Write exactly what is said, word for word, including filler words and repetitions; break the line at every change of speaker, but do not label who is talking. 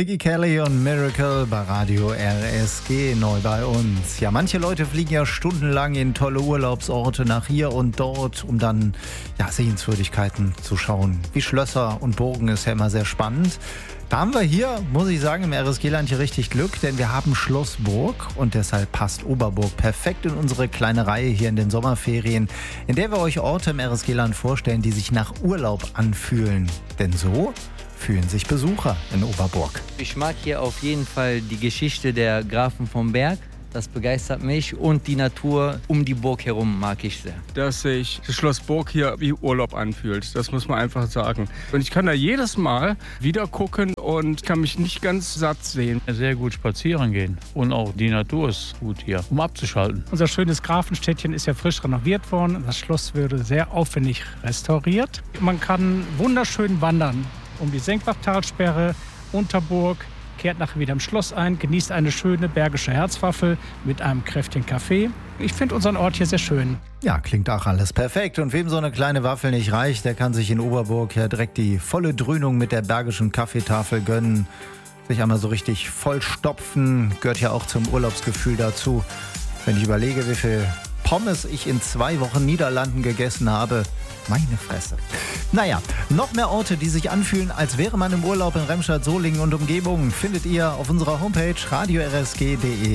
Iggy Kelly und Miracle bei Radio R S G neu bei uns. Ja, manche Leute fliegen ja stundenlang in tolle Urlaubsorte nach hier und dort, um dann ja, Sehenswürdigkeiten zu schauen. Wie Schlösser und Burgen ist ja immer sehr spannend. Da haben wir hier, muss ich sagen, im R S G-Land hier richtig Glück, denn wir haben Schloss Burg und deshalb passt Oberburg perfekt in unsere kleine Reihe hier in den Sommerferien, in der wir euch Orte im R S G-Land vorstellen, die sich nach Urlaub anfühlen. Denn so fühlen sich Besucher in Oberburg.
Ich mag hier auf jeden Fall die Geschichte der Grafen vom Berg. Das begeistert mich und die Natur um die Burg herum mag ich sehr.
Dass sich das Schloss Burg hier wie Urlaub anfühlt, das muss man einfach sagen. Und ich kann da jedes Mal wieder gucken und kann mich nicht ganz satt sehen.
Sehr gut spazieren gehen und auch die Natur ist gut hier, um abzuschalten.
Unser schönes Grafenstädtchen ist ja frisch renoviert worden. Das Schloss wurde sehr aufwendig restauriert. Man kann wunderschön wandern um die Senkbachtalsperre, Unterburg, kehrt nachher wieder im Schloss ein, genießt eine schöne bergische Herzwaffel mit einem kräftigen Kaffee. Ich finde unseren Ort hier sehr schön.
Ja, klingt auch alles perfekt. Und wem so eine kleine Waffel nicht reicht, der kann sich in Oberburg ja direkt die volle Dröhnung mit der bergischen Kaffeetafel gönnen. Sich einmal so richtig vollstopfen, gehört ja auch zum Urlaubsgefühl dazu. Wenn ich überlege, wie viel Pommes ich in zwei Wochen Niederlanden gegessen habe, meine Fresse. Naja, noch mehr Orte, die sich anfühlen, als wäre man im Urlaub in Remscheid, Solingen und Umgebung, findet ihr auf unserer Homepage radio r s g punkt d e.